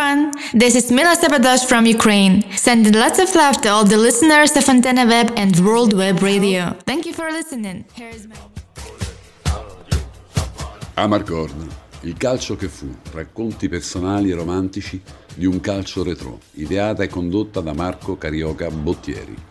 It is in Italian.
everyone. This is Mila Sabadosh from Ukraine, sending lots of love to all the listeners of Antenna Web and World Web Radio. Thank you for listening. Here is my... Amargorn, il calcio che fu, racconti personali e romantici di un calcio retrò, ideata e condotta da Marco Carioca Bottieri.